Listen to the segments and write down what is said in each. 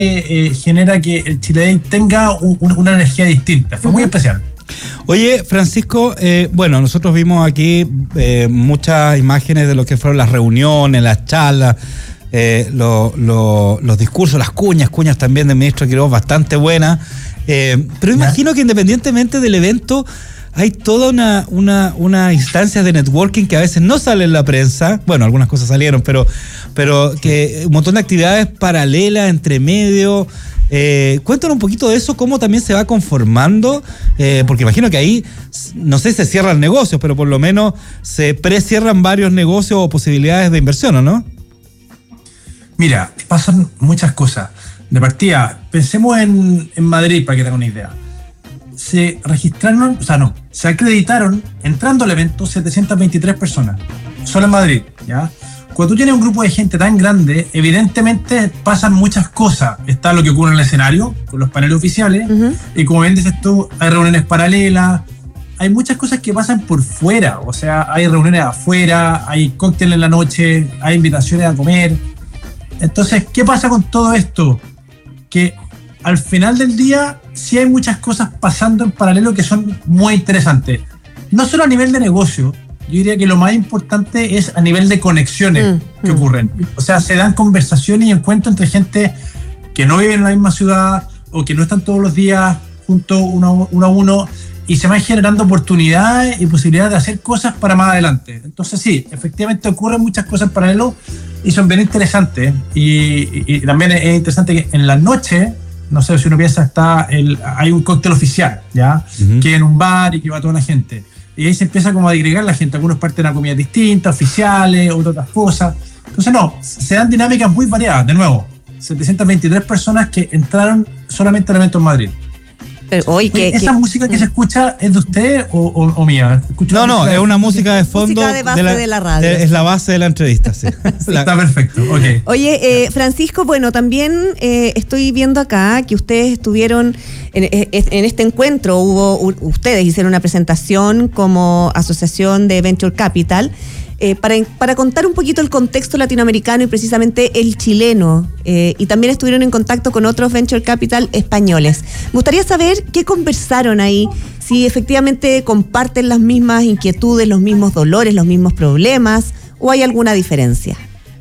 genera que el Chile Day tenga una energía distinta. Fue muy especial. Oye, Francisco, bueno, nosotros vimos aquí muchas imágenes de lo que fueron las reuniones, las charlas, los discursos, las cuñas también del ministro Quiroz, bastante buenas. Pero imagino que independientemente del evento, hay toda una instancia de networking que a veces no sale en la prensa. Bueno, algunas cosas salieron, pero que un montón de actividades paralelas entre medio. Cuéntanos un poquito de eso, cómo también se va conformando, porque imagino que ahí, no sé si se cierran negocios, pero por lo menos se precierran varios negocios o posibilidades de inversión, ¿o no? Mira, pasan muchas cosas. De partida, pensemos en Madrid, para que tengan una idea. Se acreditaron, entrando al evento, 723 personas, solo en Madrid, ¿ya? Cuando tú tienes un grupo de gente tan grande, evidentemente pasan muchas cosas. Está lo que ocurre en el escenario, con los paneles oficiales, y como bien dices tú, hay reuniones paralelas, hay muchas cosas que pasan por fuera, o sea, hay reuniones afuera, hay cócteles en la noche, hay invitaciones a comer. Entonces, ¿qué pasa con todo esto? Que al final del día sí hay muchas cosas pasando en paralelo que son muy interesantes. No solo a nivel de negocio, yo diría que lo más importante es a nivel de conexiones que ocurren. O sea, se dan conversaciones y encuentros entre gente que no vive en la misma ciudad o que no están todos los días juntos uno a uno, y se van generando oportunidades y posibilidades de hacer cosas para más adelante. Entonces sí, efectivamente ocurren muchas cosas en paralelo y son bien interesantes. Y también es interesante que en la noche, no sé si uno piensa, hay un cóctel oficial, ¿ya? Que en un bar y que va toda la gente. Y ahí se empieza como a agregar la gente. Algunos parten a comidas distintas, oficiales, otras cosas. Entonces se dan dinámicas muy variadas. De nuevo, 723 personas que entraron solamente al evento en Madrid. ¿Esa música que se escucha es de usted o mía? No, es una música de fondo. Música de base de la radio. Es la base de la entrevista, sí. Está perfecto, ok. Oye, Francisco, bueno, también estoy viendo acá que ustedes estuvieron en este encuentro, ustedes hicieron una presentación como asociación de Venture Capital, para contar un poquito el contexto latinoamericano y precisamente el chileno, y también estuvieron en contacto con otros Venture Capital españoles. Me gustaría saber qué conversaron ahí, si efectivamente comparten las mismas inquietudes, los mismos dolores, los mismos problemas, o hay alguna diferencia.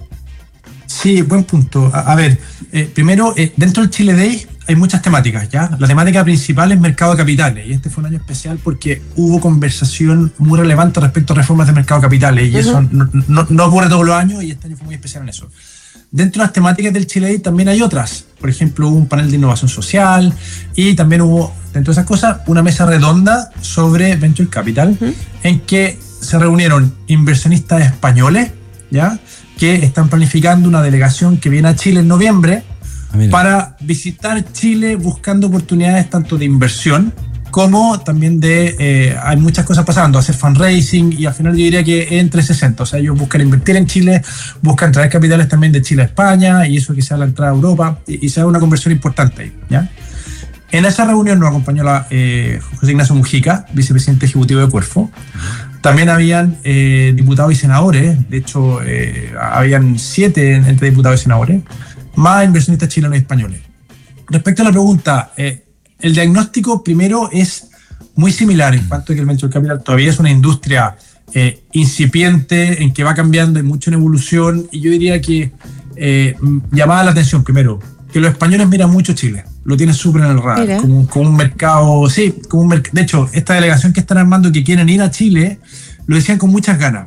Sí, buen punto. A ver, primero, dentro del Chile Day hay muchas temáticas, ¿ya? La temática principal es mercado de capitales, y este fue un año especial porque hubo conversación muy relevante respecto a reformas de mercado de capitales, y eso no ocurre todos los años, y este año fue muy especial en eso. Dentro de las temáticas del Chile Day también hay otras. Por ejemplo, hubo un panel de innovación social, y también hubo, dentro de esas cosas, una mesa redonda sobre Venture Capital, en que se reunieron inversionistas españoles, ¿ya? Que están planificando una delegación que viene a Chile en noviembre, para visitar Chile buscando oportunidades tanto de inversión como también hay muchas cosas pasando, hacer fundraising, y al final yo diría que entre 60, o sea, ellos buscan invertir en Chile, buscan traer capitales también de Chile a España, y eso que sea la entrada a Europa, y se da una conversión importante ahí, ¿ya? En esa reunión nos acompañó José Ignacio Mujica, vicepresidente ejecutivo de Cuerfo. También habían diputados y senadores, de hecho habían 7 entre diputados y senadores, más inversionistas chilenos y españoles. Respecto a la pregunta, el diagnóstico primero es muy similar en cuanto a que el Venture Capital todavía es una industria incipiente, en que va cambiando, hay mucho en evolución, y yo diría que llamaba la atención primero, que los españoles miran mucho Chile, lo tienen súper en el radar, como un mercado, sí, de hecho, esta delegación que están armando que quieren ir a Chile, lo decían con muchas ganas.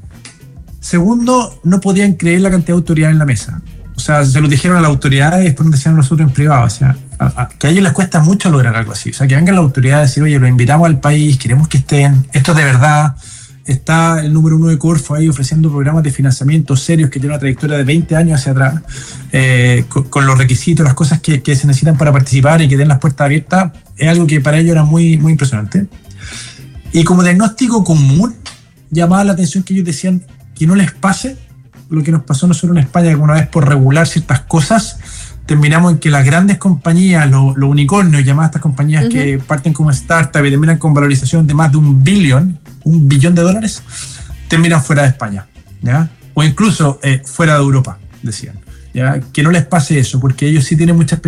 Segundo, no podían creer la cantidad de autoridades en la mesa. O sea, se lo dijeron a las autoridades y después nos decían nosotros en privado. O sea, que a ellos les cuesta mucho lograr algo así. O sea, que vengan las autoridades a decir, oye, los invitamos al país, queremos que estén, esto es de verdad. Está el número 1 de Corfo ahí ofreciendo programas de financiamiento serios que tienen una trayectoria de 20 años hacia atrás, con los requisitos, las cosas que se necesitan para participar y que den las puertas abiertas. Es algo que para ellos era muy, muy impresionante. Y como diagnóstico común, llamaba la atención que ellos decían que no les pase lo que nos pasó nosotros en España, que alguna vez por regular ciertas cosas terminamos en que las grandes compañías, los unicornios, llamadas estas compañías que parten como startup y terminan con valorización de más de $1 billón de dólares, terminan fuera de España, ¿ya? O incluso fuera de Europa, decían. ¿ya? Que no les pase eso, porque ellos sí tienen mucha experiencia